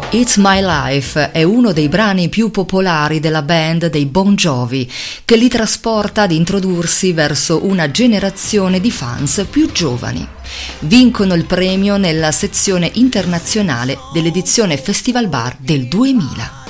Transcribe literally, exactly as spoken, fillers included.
It's My Life è uno dei brani più popolari della band dei Bon Jovi, che li trasporta ad introdursi verso una generazione di fans più giovani. Vincono il premio nella sezione internazionale dell'edizione Festival Bar del duemila.